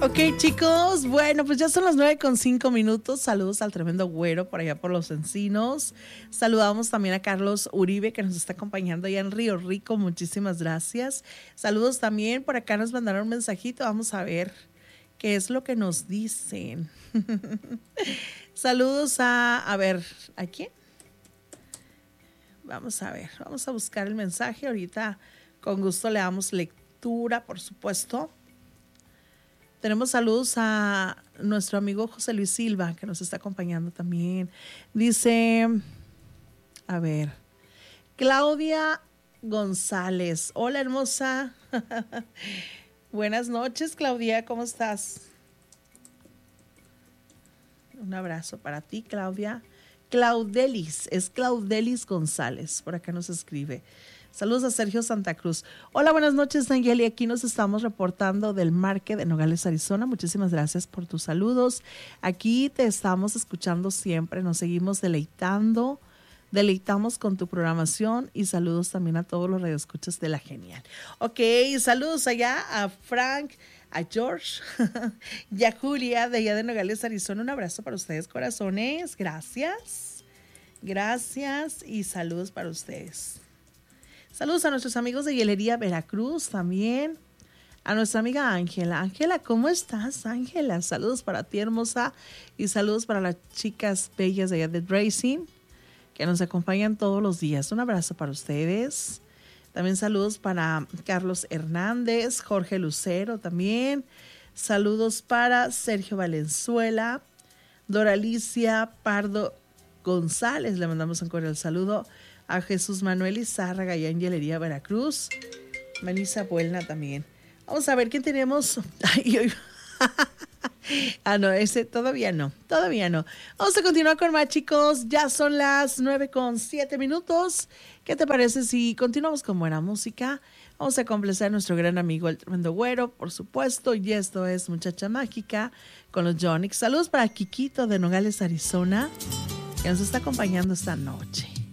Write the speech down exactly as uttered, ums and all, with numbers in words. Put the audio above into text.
Ok, chicos, bueno, pues ya son las nueve con cinco minutos. Saludos al tremendo güero por allá por los encinos. Saludamos también a Carlos Uribe, que nos está acompañando allá en Río Rico. Muchísimas gracias. Saludos también, por acá nos mandaron un mensajito. Vamos a ver qué es lo que nos dicen. Saludos a, a ver, ¿a quién? Vamos a ver, vamos a buscar el mensaje. Ahorita con gusto le damos lectura, por supuesto. Tenemos saludos a nuestro amigo José Luis Silva, que nos está acompañando también. Dice, a ver, Claudia González. Hola, hermosa. Buenas noches, Claudia, ¿cómo estás? Un abrazo para ti, Claudia. Claudelis, es Claudelis González, por acá nos escribe. Saludos a Sergio Santa Cruz. Hola, buenas noches, Nayeli. Aquí nos estamos reportando del Marque de Nogales, Arizona. Muchísimas gracias por tus saludos. Aquí te estamos escuchando siempre. Nos seguimos deleitando. Deleitamos con tu programación y saludos también a todos los radioescuchas de La Genial. Ok, saludos allá a Frank, a George y a Julia de allá de Nogales, Arizona. Un abrazo para ustedes, corazones. Gracias. Gracias y saludos para ustedes. Saludos a nuestros amigos de Hielería Veracruz también. A nuestra amiga Ángela. Ángela, ¿cómo estás, Ángela? Saludos para ti, hermosa. Y saludos para las chicas bellas de allá de Racing, que nos acompañan todos los días. Un abrazo para ustedes. También saludos para Carlos Hernández, Jorge Lucero también. Saludos para Sergio Valenzuela, Doralicia Pardo González. Le mandamos un cordial saludo. A Jesús Manuel Izárraga y a Hielería Veracruz. Melissa Buelna también. Vamos a ver quién tenemos. Ay, ay. Ah, no, ese todavía no, todavía no. Vamos a continuar con más, chicos. Ya son las nueve con siete minutos. ¿Qué te parece si continuamos con buena música? Vamos a complacer a nuestro gran amigo el tremendo güero, por supuesto. Y esto es Muchacha Mágica con los Jonix. Saludos para Kikito de Nogales, Arizona, que nos está acompañando esta noche.